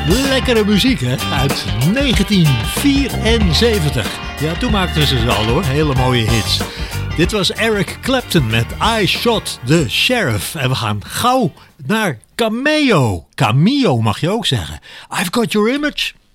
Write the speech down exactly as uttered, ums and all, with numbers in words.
Lekkere muziek, hè? Uit negentien vierenzeventig. Ja, toen maakten ze ze al, hoor. Hele mooie hits. Dit was Eric Clapton met I Shot the Sheriff. En we gaan gauw naar Cameo. Cameo mag je ook zeggen. I've Got Your Image.